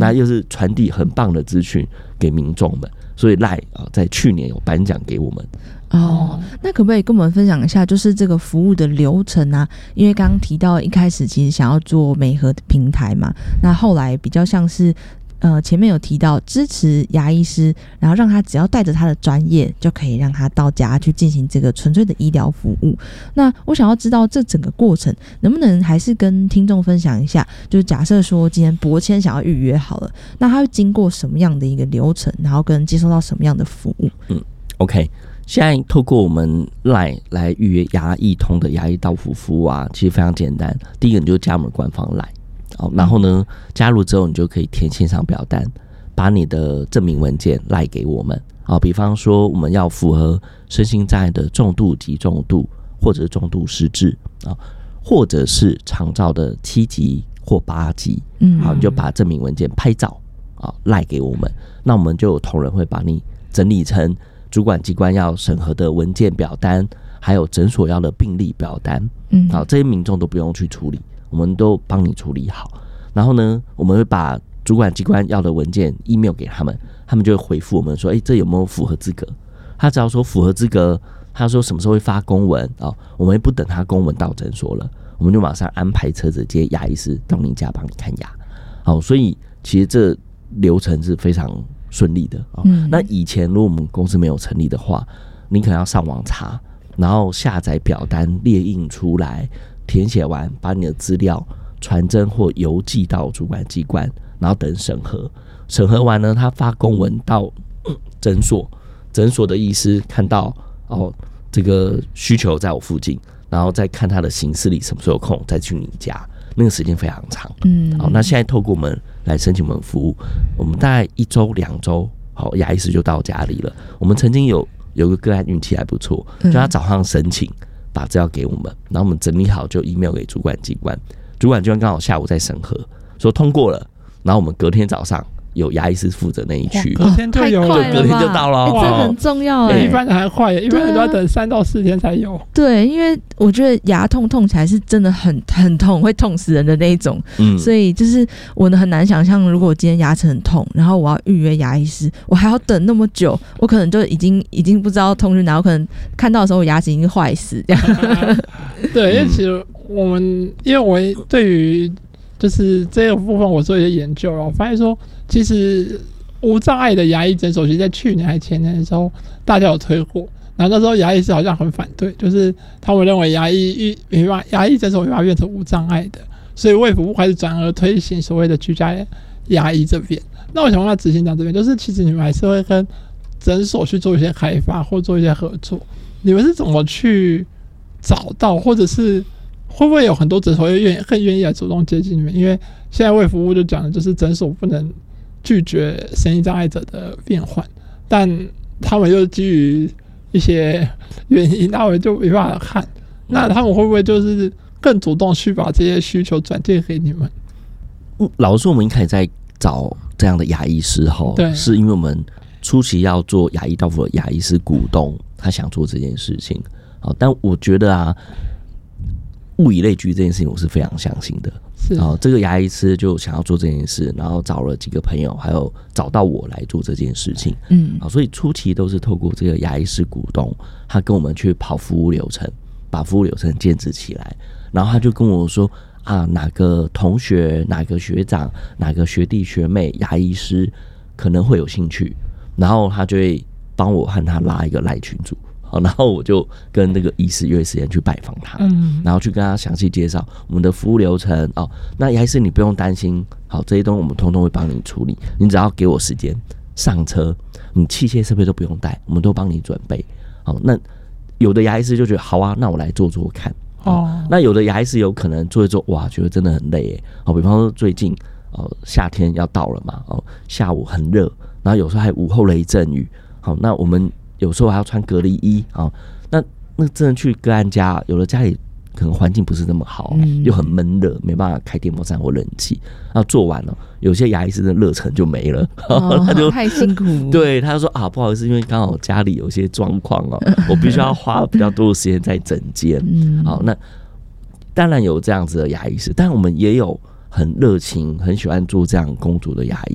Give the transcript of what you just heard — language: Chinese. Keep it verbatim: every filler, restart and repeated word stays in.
那又是传递很棒的资讯给民众们，所以 LINE 啊在去年有颁奖给我们。 哦，那可不可以跟我们分享一下，就是这个服务的流程啊？因为刚刚提到一开始其实想要做媒合的平台嘛，那后来比较像是呃前面有提到支持牙医师，然后让他只要带着他的专业就可以让他到家去进行这个纯粹的医疗服务。那我想要知道这整个过程能不能还是跟听众分享一下，就是假设说今天博谦想要预约好了，那他会经过什么样的一个流程，然后跟接收到什么样的服务？ 嗯 OK，现在透过我们 LINE 来预约牙医通的牙医到府服务啊，其实非常简单。第一个，你就加我们官方 LINE， 好，然后呢，加入之后你就可以填线上表单，把你的证明文件赖给我们。好，比方说我们要符合身心障碍的重度、极重度，或者是重度失智啊，或者是长照的七级或八级，嗯，好，你就把证明文件拍照啊赖给我们，那我们就有同仁会把你整理成主管机关要审核的文件表单，还有诊所要的病历表单，嗯，好，这些民众都不用去处理，我们都帮你处理好。然后呢，我们会把主管机关要的文件 email 给他们，他们就会回复我们说，哎、欸，这有没有符合资格？他只要说符合资格，他说什么时候会发公文啊、哦？我们也不等他公文到诊所了，我们就马上安排车子接牙医师到你家帮你看牙。好，所以其实这流程是非常顺利的、哦嗯、那以前如果我们公司没有成立的话，你可能要上网查，然后下载表单列印出来，填写完把你的资料传真或邮寄到主管机关，然后等审核，审核完呢，他发公文到诊所，诊所的医师看到哦这个需求在我附近，然后再看他的行事历什么时候有空再去你家，那个时间非常长。嗯，好，那现在透过我们来申请我们服务，我们大概一周两周，好，牙医师就到家里了。我们曾经有有个个案运气还不错，就他早上申请，把资料给我们，然后我们整理好就 email 给主管机关，主管机关刚好下午在审核，说通过了，然后我们隔天早上有牙医师负责那一区， 隔天就有， 就隔天就到了、 欸，这很重要哎、欸。 一般人还快，一般人都要等三到四天才有。 对，因为我觉得牙痛痛起来是真的很很痛，会痛死人的那一种。嗯，所以就是我很难想象，如果我今天牙齿很痛，然后我要预约牙医师，我还要等那么久，我可能就已经已经不知道痛去哪，我可能看到的时候我牙齿已经坏死这样。 对，因为其实我们因为我对于就是这个部分我做一些研究，我发现说其实无障碍的牙医诊所，其实在去年还前年的时候，大家有推过，然后那时候牙医师好像很反对，就是他们认为牙医没办法，牙医诊所没办法变成无障碍的，所以卫福部开始转而推行所谓的居家牙医这边。那我想问下执行长这边，就是其实你们还是会跟诊所去做一些开发或做一些合作，你们是怎么去找到，或者是会不会有很多诊所会愿意更愿意来主动接近你们？因为现在卫福部就讲的就是诊所不能拒绝身心障碍者的变换，但他们又基于一些原因，那我就没办法看。那他们会不会就是更主动去把这些需求转介给你们？ 老实说，我们一开始在找这样的牙医师后，是因为我们初期要做牙医到府的牙医师股东，他想做这件事情。但我觉得啊，物以类聚这件事情我是非常相信的。哦，这个牙医师就想要做这件事，然后找了几个朋友，还有找到我来做这件事情。嗯，好，所以初期都是透过这个牙医师股东，他跟我们去跑服务流程，把服务流程建制起来，然后他就跟我说啊，哪个同学、哪个学长、哪个学弟学妹牙医师可能会有兴趣，然后他就会帮我和他拉一个赖群组。好，然后我就跟那个医师约时间去拜访他，嗯，然后去跟他详细介绍我们的服务流程哦。那牙医师你不用担心，好，这些东西我们通通会帮你处理，你只要给我时间上车，你器械设备都不用带，我们都帮你准备。好，那有的牙医师就觉得好啊，那我来做做看。哦，那有的牙医师有可能做一做，哇，觉得真的很累耶。好，比方说最近哦夏天要到了嘛，哦下午很热，然后有时候还午后雷阵雨。好，那我们有时候还要穿隔离衣啊、哦，那那真的去个案家，有的家里可能环境不是那么好，嗯、又很闷热，没办法开电风扇或冷气。那做完了，有些牙医师的热忱就没了， 哦、 他就太辛苦。 对，他就说啊，不好意思，因为刚好家里有些状况哦，我必须要花比较多的时间在诊间。嗯，好，那当然有这样子的牙医师，但我们也有很热情、很喜欢做这样工作的牙医。